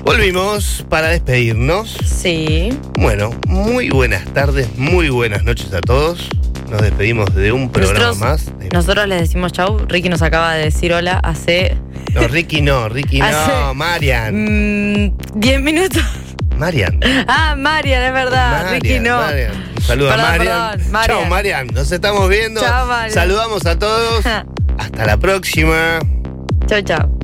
Volvimos para despedirnos. Sí. Bueno, muy buenas tardes, muy buenas noches a todos. Nos despedimos de un programa más. Nosotros les decimos chau. Ricky nos acaba de decir hola hace... No, Ricky no, Marian. 10 minutos. Marian. Marian, es verdad. Ricky no. Marian. Un saludo a Marian. Chao, Marian. Nos estamos viendo. Chao, Marian. Saludamos a todos. Hasta la próxima. Chau.